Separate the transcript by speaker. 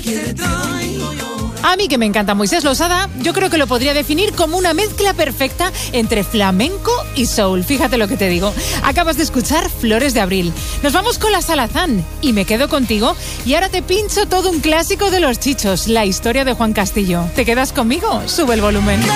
Speaker 1: A mí, que me encanta Moisés Losada, yo creo que lo podría definir como una mezcla perfecta entre flamenco y soul. Fíjate lo que te digo. Acabas de escuchar Flores de Abril. Nos vamos con La Salazán y me quedo contigo. Y ahora te pincho todo un clásico de Los Chichos, La historia de Juan Castillo. ¿Te quedas conmigo? Sube el volumen.